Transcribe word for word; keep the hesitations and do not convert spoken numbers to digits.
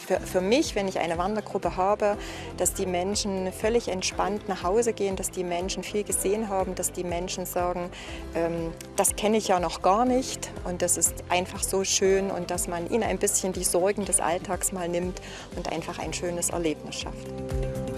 für, für mich, wenn ich eine Wandergruppe habe, dass die Menschen völlig entspannt nach Hause gehen, dass die Menschen viel gesehen haben, dass die Menschen sagen, ähm, das kenne ich ja noch gar nicht und das ist einfach so schön und dass man ihnen ein bisschen die Sorgen des Alltags mal nimmt und einfach ein schönes Erlebnis schafft.